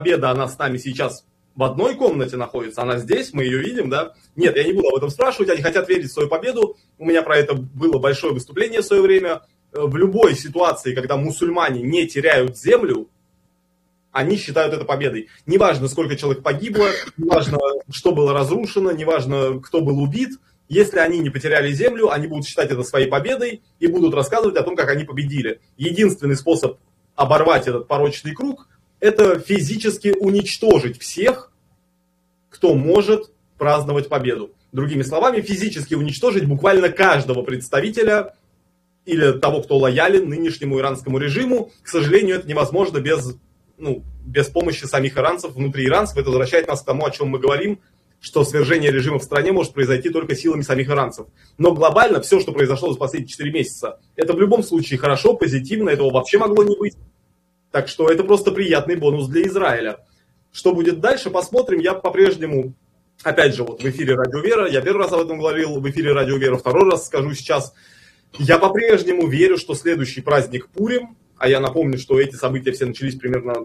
победа, она с нами сейчас в одной комнате находится, она здесь, мы ее видим, да? Нет, я не буду об этом спрашивать, они хотят верить в свою победу. У меня про это было большое выступление в свое время. В любой ситуации, когда мусульмане не теряют землю, они считают это победой. Неважно, сколько человек погибло, неважно, что было разрушено, неважно, кто был убит. Если они не потеряли землю, они будут считать это своей победой и будут рассказывать о том, как они победили. Единственный способ оборвать этот порочный круг – это физически уничтожить всех, кто может праздновать победу. Другими словами, физически уничтожить буквально каждого представителя или того, кто лоялен нынешнему иранскому режиму. К сожалению, это невозможно без помощи самих иранцев, внутри иранцев. Это возвращает нас к тому, о чем мы говорим, что свержение режима в стране может произойти только силами самих иранцев. Но глобально все, что произошло за последние 4 месяца, это в любом случае хорошо, позитивно, этого вообще могло не быть. Так что это просто приятный бонус для Израиля. Что будет дальше, посмотрим. Я по-прежнему, опять же, вот в эфире Радио Вера, я первый раз об этом говорил, в эфире Радио Вера второй раз скажу сейчас, я по-прежнему верю, что следующий праздник Пурим, а я напомню, что эти события все начались примерно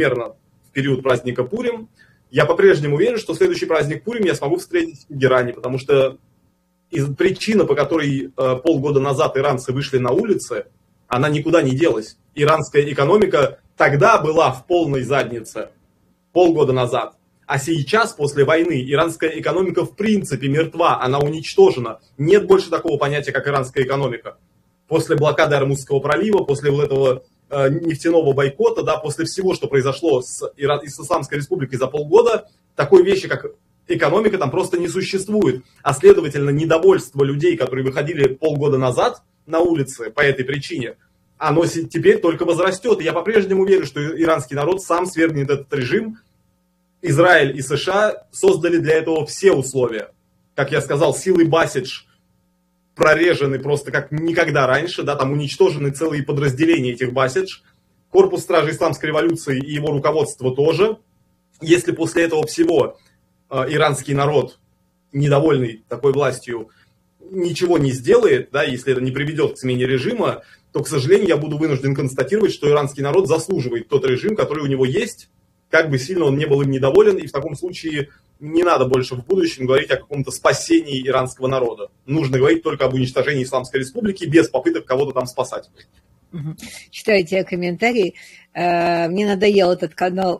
в период праздника Пурим, я по-прежнему верю, что следующий праздник Пурим я смогу встретить в Тегеране, потому что причина, по которой полгода назад иранцы вышли на улицы, она никуда не делась. Иранская экономика тогда была в полной заднице, полгода назад. А сейчас, после войны, иранская экономика в принципе мертва, она уничтожена. Нет больше такого понятия, как иранская экономика. После блокады Ормузского пролива, после вот этого нефтяного бойкота, да, после всего, что произошло с Исламской республикой за полгода, такой вещи, как экономика, там просто не существует. А следовательно, недовольство людей, которые выходили полгода назад на улицы по этой причине, оно теперь только возрастет. И я по-прежнему верю, что иранский народ сам свергнет этот режим. Израиль и США создали для этого все условия. Как я сказал, силы Басидж прорежены просто как никогда раньше, да, там уничтожены целые подразделения этих Басидж. Корпус стражи исламской революции и его руководство тоже. Если после этого всего иранский народ, недовольный такой властью, ничего не сделает, да, если это не приведет к смене режима, то, к сожалению, я буду вынужден констатировать, что иранский народ заслуживает тот режим, который у него есть, как бы сильно он не был им недоволен, и в таком случае не надо больше в будущем говорить о каком-то спасении иранского народа. Нужно говорить только об уничтожении Исламской республики без попыток кого-то там спасать. Читаю тебе комментарии. Мне надоел этот канал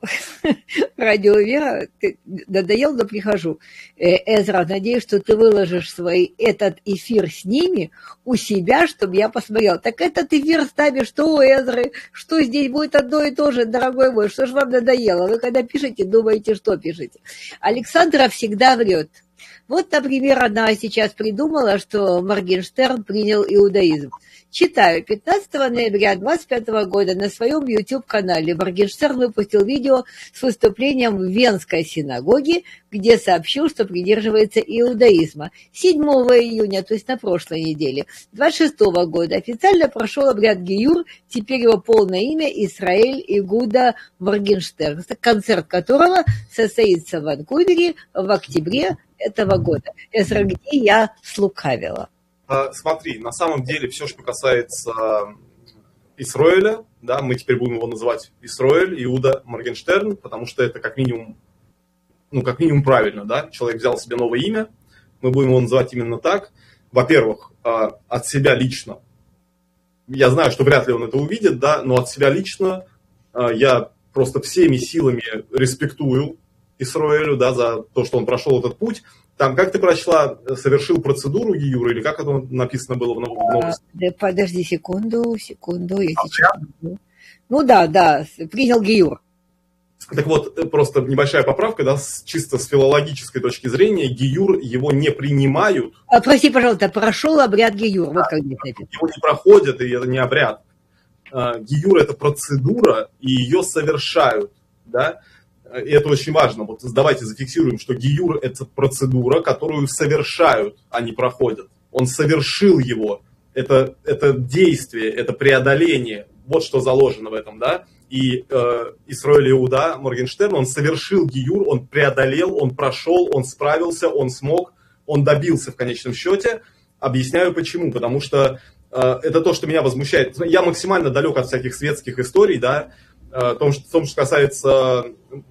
Радио Вера. Надоел, но прихожу. Эзра, надеюсь, что ты выложишь этот эфир с ними у себя, чтобы я посмотрел. Так этот эфир ставишь, что у Эзры, что здесь будет одно и то же, дорогой мой. Что же вам надоело? Вы когда пишете, думаете, что пишете. Александра всегда врет. Вот, например, она сейчас придумала, что Моргенштерн принял иудаизм. Читаю. 15 ноября 2025 года на своем YouTube-канале Моргенштерн выпустил видео с выступлением в Венской синагоге, где сообщил, что придерживается иудаизма. 7 июня, то есть на прошлой неделе, 26 года официально прошел обряд гиюр, теперь его полное имя Исраэль Игуда Моргенштерн, концерт которого состоится в Ванкувере в октябре этого года. Эзра, где я слукавила? Смотри, на самом деле все, что касается Исроэля, да, мы теперь будем его называть Исроэль, Иуда Моргенштерн, потому что это как минимум правильно, да, человек взял себе новое имя, мы будем его называть именно так. Во-первых, от себя лично, я знаю, что вряд ли он это увидит, да, но от себя лично я просто всеми силами респектую Исроэлю, да, за то, что он прошел этот путь. Там, как ты прочла, совершил процедуру гиюра, или как это написано было в новости? Подожди секунду, я сейчас... Ну да, принял гиюр. Так вот, просто небольшая поправка, да, чисто с филологической точки зрения, гиюр его не принимают. Прости, пожалуйста, прошел обряд гиюр. Вот как его не проходят, и это не обряд. Гиюр – это процедура, и ее совершают, да. И это очень важно. Вот давайте зафиксируем, что гиюр – это процедура, которую совершают, а не проходят. Он совершил его. Это действие, это преодоление. Вот что заложено в этом, да. И Исроэль Иуда Моргенштерн, он совершил гиюр, он преодолел, он прошел, он справился, он смог, он добился в конечном счете. Объясняю почему. Потому что это то, что меня возмущает. Я максимально далек от всяких светских историй, да. В том, что касается